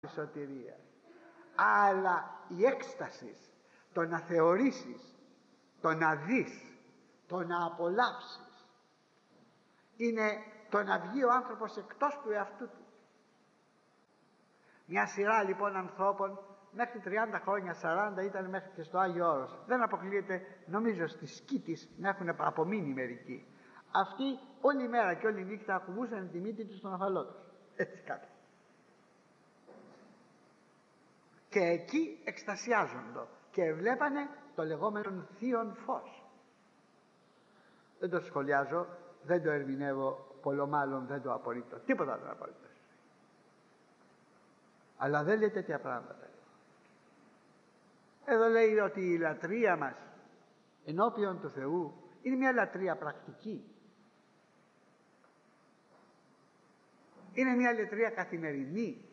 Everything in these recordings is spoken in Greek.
σωτηρία, αλλά η έκσταση, το να θεωρήσεις, το να δεις, το να απολαύσεις, είναι το να βγει ο άνθρωπος εκτός του εαυτού του. Μια σειρά λοιπόν ανθρώπων μέχρι 30 χρόνια, 40 ήταν μέχρι και στο Άγιο Όρος. Δεν αποκλείεται, νομίζω, στη Σκήτης να έχουν απομείνει μερικοί. Αυτοί όλη μέρα και όλη νύχτα ακουμπούσαν τη μύτη τους στον αφαλό τους. Έτσι κάτω. Και εκεί εκστασιάζονται και βλέπανε το λεγόμενο θείον φως. Δεν το σχολιάζω, δεν το ερμηνεύω, πολλομάλλον δεν το απορρίπτω. Τίποτα δεν απορρίπτω. Αλλά δεν λέει τέτοια πράγματα. Εδώ λέει ότι η λατρεία μας ενώπιον του Θεού είναι μια λατρεία πρακτική. Είναι μια λατρεία καθημερινή.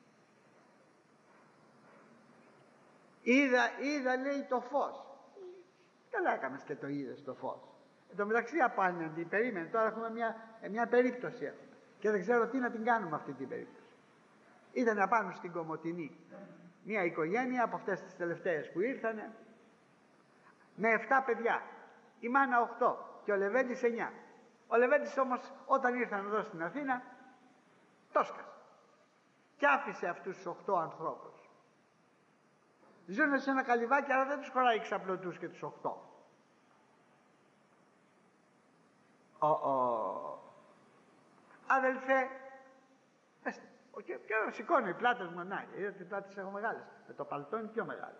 Είδα λέει το φως. Καλά έκαμες και το είδες το φως. Εν τω μεταξύ απέναντι περίμενε. Τώρα έχουμε μια περίπτωση έχουμε. Και δεν ξέρω τι να την κάνουμε αυτή την περίπτωση. Ήταν απάνω στην Κομοτηνή μια οικογένεια από αυτές τις τελευταίες που ήρθανε με 7 παιδιά. Η μάνα 8 και ο Λεβέντης 9. Ο Λεβέντης όμως όταν ήρθαν εδώ στην Αθήνα το σκάσε και άφησε αυτούς τους 8 ανθρώπους. Ζούνε σε ένα καλυβάκι, αλλά δεν τους χωράει ξαπλωτούς και τους 8. Αδελφέ, και σηκώνω οι πλάτες μου, γιατί οι πλάτες έχω μεγάλες, με το παλτό είναι πιο μεγάλες.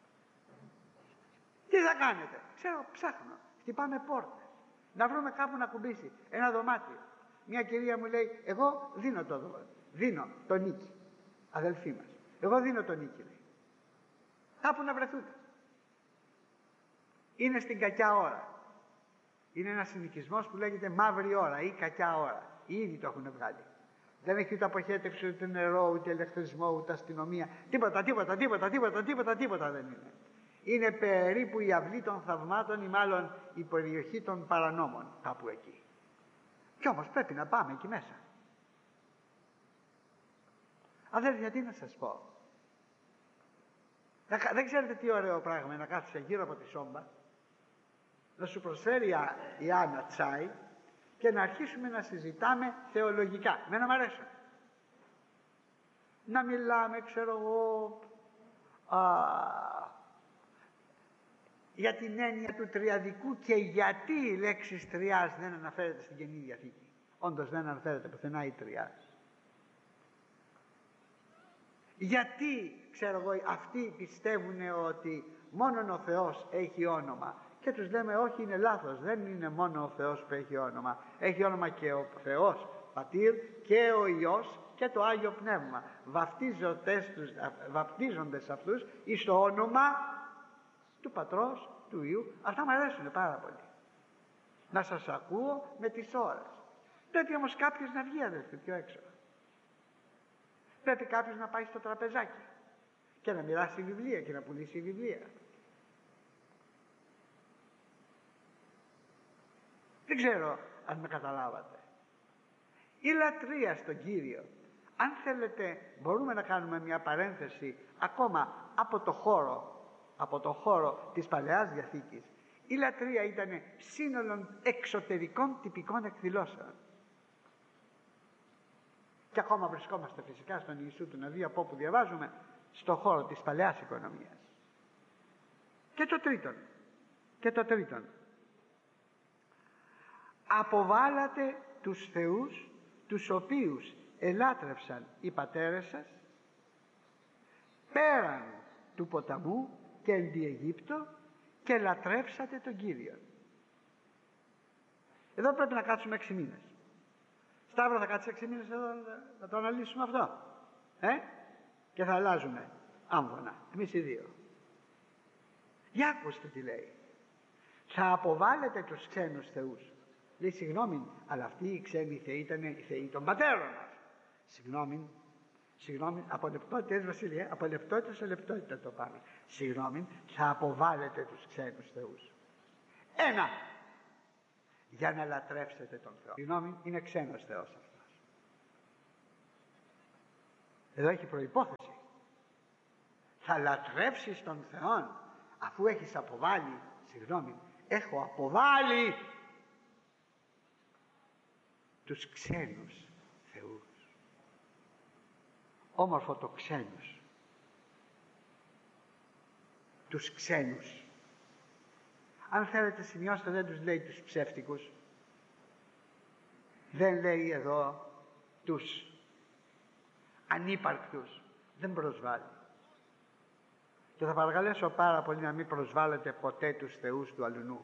Τι θα κάνετε? Ξέρω, ψάχνω, χτυπάμε πόρτες, να βρούμε κάπου να κουμπίσει, ένα δωμάτιο. Μια κυρία μου λέει, εγώ δίνω το νίκη, αδελφή μας, εγώ δίνω το νίκη, λέει. Κάπου να βρεθούνται. Είναι στην κακιά ώρα. Είναι ένας συνοικισμός που λέγεται μαύρη ώρα ή κακιά ώρα. Ήδη το έχουν βγάλει. Δεν έχει ούτε αποχέτευση, ούτε νερό, ούτε ηλεκτρισμό, ούτε αστυνομία. Τίποτα δεν είναι. Είναι περίπου η αυλή των θαυμάτων ή μάλλον η περιοχή των παρανόμων. Κάπου εκεί. Κι όμως πρέπει να πάμε εκεί μέσα. Αδέρφια, τι να σας πω. Δεν ξέρετε τι ωραίο πράγμα να κάθεσαι γύρω από τη σόμπα, να σου προσφέρει η Άννα τσάι και να αρχίσουμε να συζητάμε θεολογικά. Μένα μ' αρέσουν. Να μιλάμε, ξέρω εγώ, για την έννοια του τριαδικού και γιατί η λέξη τριάς δεν αναφέρεται στην Καινή Διαθήκη. Όντως δεν αναφέρεται πουθενά η τριάς. Γιατί, ξέρω εγώ, αυτοί πιστεύουν ότι μόνον ο Θεός έχει όνομα και τους λέμε όχι, είναι λάθος, δεν είναι μόνο ο Θεός που έχει όνομα, έχει όνομα και ο Θεός Πατήρ και ο Υιός και το Άγιο Πνεύμα, βαπτίζοντες αυτούς εις το όνομα του Πατρός, του Υιού. Αυτά μου αρέσουν πάρα πολύ, να σας ακούω με τις ώρες. Πρέπει όμως κάποιος να βγει, αδελφοί, πιο έξω. Πρέπει κάποιος να πάει στο τραπεζάκι και να μοιράσει βιβλία και να πουλήσει βιβλία. Δεν ξέρω αν με καταλάβατε. Η λατρεία στον Κύριο, αν θέλετε μπορούμε να κάνουμε μια παρένθεση ακόμα από το χώρο της Παλαιάς Διαθήκης. Η λατρεία ήταν σύνολο εξωτερικών τυπικών εκδηλώσεων. Και ακόμα βρισκόμαστε φυσικά στον Ιησού του Ναβί, από όπου διαβάζουμε, στον χώρο της παλαιάς οικονομίας. Και το τρίτον, αποβάλατε τους θεούς τους οποίους ελάτρευσαν οι πατέρες σας πέραν του ποταμού και εν τη Αιγύπτο και λατρεύσατε τον Κύριο. Εδώ πρέπει να κάτσουμε 6 μήνες. Σταύρο, θα κάτσεις 6 μήνες εδώ να το αναλύσουμε αυτό. Και θα αλλάζουμε άμβονα, εμείς οι δύο. Για ακούστε τι λέει. Θα αποβάλλετε τους ξένους θεούς. Λέει, συγγνώμη, αλλά αυτοί οι ξένοι θεοί ήταν οι θεοί των πατέρων μας. Συγγνώμη, από λεπτότητες, Βασίλεια, από λεπτότητα σε λεπτότητα το πάμε. Συγγνώμη, θα αποβάλλετε τους ξένους θεούς. Ένα, για να λατρεύσετε τον Θεό. Συγγνώμη, είναι ξένος Θεός αυτός. Εδώ έχει προϋπόθεση. Θα λατρεύσεις τον Θεόν αφού έχεις αποβάλει, έχω αποβάλει τους ξένους θεούς. Όμορφο το ξένους. Τους ξένους. Αν θέλετε σημειώστε, δεν τους λέει τους ψεύτικους. Δεν λέει εδώ τους ανύπαρκτους. Δεν προσβάλλει. Και θα παρακαλέσω πάρα πολύ να μην προσβάλλετε ποτέ τους θεούς του αλουνού.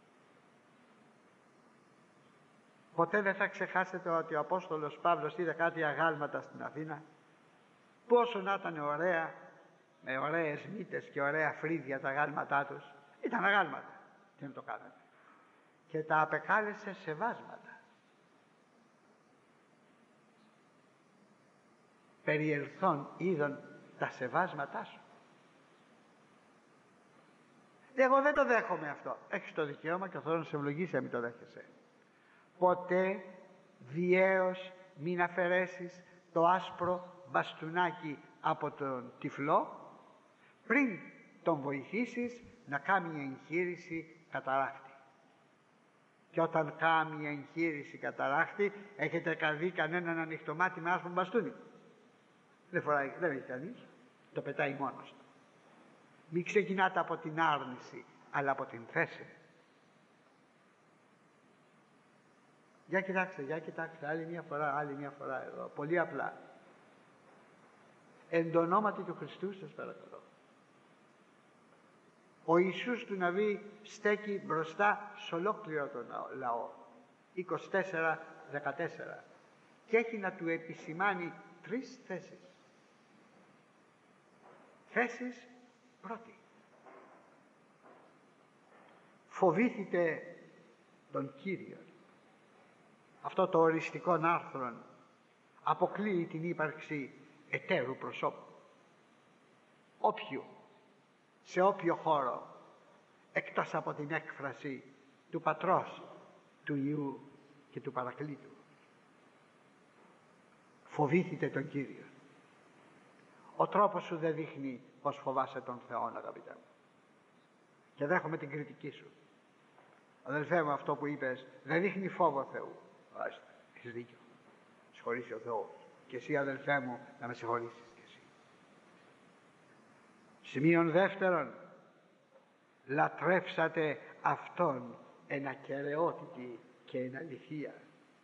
Ποτέ δεν θα ξεχάσετε ότι ο Απόστολος Παύλος είδε κάτι αγάλματα στην Αθήνα. Πόσο να ήταν ωραία, με ωραίες μύτες και ωραία φρύδια τα αγάλματά τους. Ήταν αγάλματα. Τι να το κάνετε. Και τα απεκάλεσε σεβάσματα. Περιελθόν είδον τα σεβάσματά σου. Εγώ δεν το δέχομαι αυτό. Έχεις το δικαίωμα και ο Θεός να σε ευλογήσει αν μην το δέχεσαι. Ποτέ βιαίως μην αφαιρέσεις το άσπρο μπαστούνάκι από τον τυφλό πριν τον βοηθήσεις να κάνει εγχείρηση καταράκτη. Και όταν κάνει εγχείρηση καταράκτη, έχετε δει κανέναν ανοιχτό μάτι με άσπρο μπαστούνι? Δεν έχει κανείς. Το πετάει μόνος του. Μην ξεκινάτε από την άρνηση, αλλά από την θέση. Για κοιτάξτε, άλλη μια φορά εδώ, πολύ απλά. Εν το ονόματι του Χριστού σας παρακαλώ. Ο Ιησούς του Ναβί στέκει μπροστά σε ολόκληρο τον λαό, 24-14, και έχει να του επισημάνει 3 θέσεις. Θέσεις πρώτη. Φοβήθητε τον Κύριο. Αυτό το οριστικό άρθρο αποκλείει την ύπαρξη εταίρου προσώπου. Όποιου, σε όποιο χώρο, εκτός από την έκφραση του Πατρός, του Υιού και του Παρακλήτου. Φοβήθητε τον Κύριο. Ο τρόπος σου δεν δείχνει πως φοβάσαι τον Θεό, αγαπητέ μου. Και δέχομαι την κριτική σου. Αδελφέ μου, αυτό που είπες δεν δείχνει φόβο Θεού. Έχεις δίκιο. Συγχωρήσει ο Θεός. Και εσύ, αδελφέ μου, να με συγχωρήσεις και εσύ. Σημείον δεύτερον, λατρεύσατε Αυτόν εν ακεραιότητη και εν αληθεία.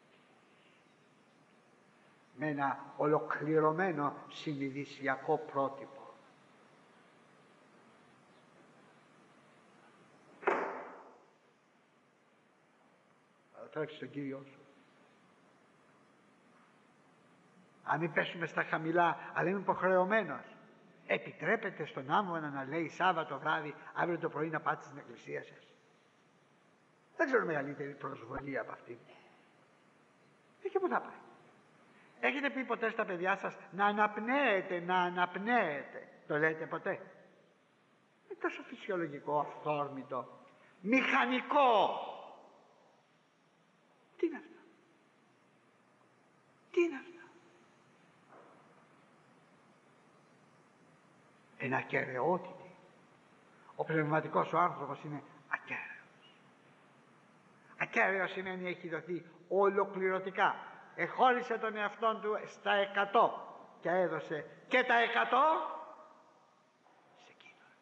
Με ένα ολοκληρωμένο συνειδησιακό πρότυπο. Λατρεύσεις τον Κύριό σου. Αν μην πέσουμε στα χαμηλά, αλλά είμαι υποχρεωμένος. Επιτρέπετε στον άμβονα να λέει Σάββατο βράδυ, αύριο το πρωί να πάτε στην εκκλησία σας? Δεν ξέρω μεγαλύτερη προσβολή από αυτή. Και πού θα πάει? Έχετε πει ποτέ στα παιδιά σας να αναπνέετε? Το λέτε ποτέ? Είναι τόσο φυσιολογικό, αυθόρμητο, μηχανικό. Τι είναι αυτό? Τι είναι αυτό? Εν ακεραιότητη. Ο πνευματικός σου άνθρωπος είναι ακέραιος. Ακέραιος σημαίνει έχει δοθεί ολοκληρωτικά. Εχώρισε τον εαυτόν του στα 100 και έδωσε και τα 100 σε εκείνον.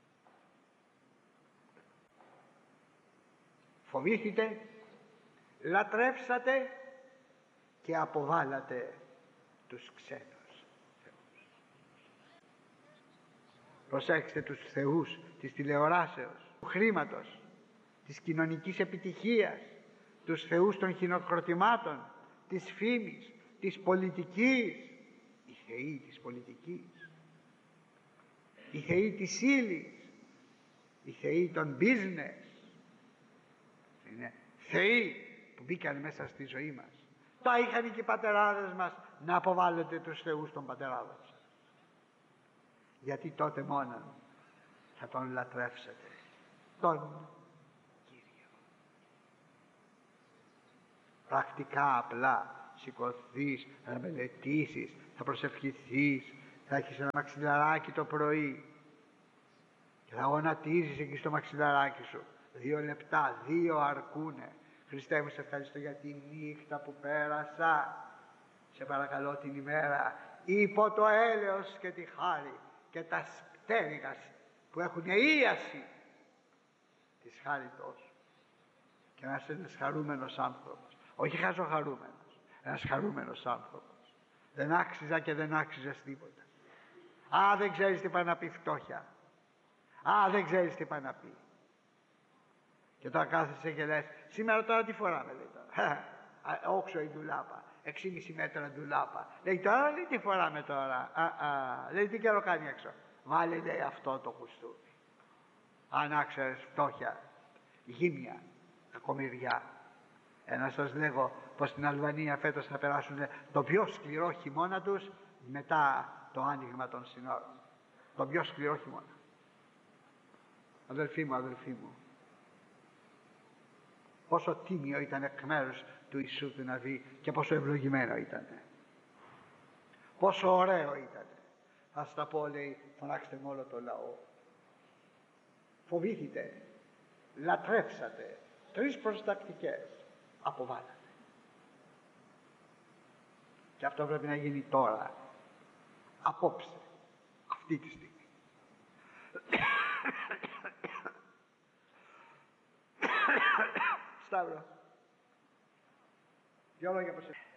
Φοβήθητε, λατρεύσατε και αποβάλατε τους ξένους θεούς. Προσέξτε τους θεούς της τηλεοράσεως, του χρήματος, της κοινωνικής επιτυχίας, τους θεούς των χειροκροτημάτων, της φήμης, της πολιτικής. Οι θεοί της πολιτικής, οι θεοί της ύλης, οι θεοί των business. Είναι θεοί που μπήκαν μέσα στη ζωή μας. Τα είχαν και οι πατεράδες μας. Να αποβάλλετε τους θεούς των πατεράδων σας. Γιατί τότε μόνον θα τον λατρεύσετε, τον Κύριο. Πρακτικά απλά σηκωθείς, να μελετήσεις, θα προσευχηθείς, θα έχεις ένα μαξιλαράκι το πρωί και θα γονατίζεις εκεί στο μαξιλαράκι σου. 2 λεπτά, 2 αρκούνε. Χριστέ μου, σε ευχαριστώ για τη νύχτα που πέρασα. Σε παρακαλώ την ημέρα υπό το έλεος και τη χάρη και τα πτέρυγα που έχουν ίαση της χάριτός σου. Και να είσαι ένας χαρούμενος άνθρωπος, όχι χαζοχαρούμενος, ένας χαρούμενος άνθρωπος. Δεν άξιζα και δεν άξιζες τίποτα. Α, δεν ξέρεις τι πάει να πει φτώχεια. Α, δεν ξέρεις τι πάει να πει. Και τώρα κάθεσαι και λες, σήμερα τώρα τι φοράμε, λέει τώρα. Όξω η ντουλάπα, 6,5 μέτρα ντουλάπα. Λέει τώρα, λέει τι φοράμε τώρα. Λέει τι καιρό κάνει έξω. Βάλε, λέει, αυτό το κουστούμι. Αν άξερες φτώχεια, γύμνια, κακομοιριά. Να σας λέγω πως στην Αλβανία φέτος θα περάσουν το πιο σκληρό χειμώνα τους μετά το άνοιγμα των συνόρων. Το πιο σκληρό χειμώνα. Αδελφοί μου, πόσο τίμιο ήταν εκ μέρους του Ιησού του να δει και πόσο ευλογημένο ήταν. Πόσο ωραίο ήταν. Θα στα πω, λέει, φωνάξτε με όλο το λαό. Φοβήθητε, λατρεύσατε, 3 προστακτικές αποβάλατε. Και αυτό πρέπει να γίνει τώρα, απόψε, αυτή τη στιγμή. Σταύρο, 2 λόγια προς εσένα.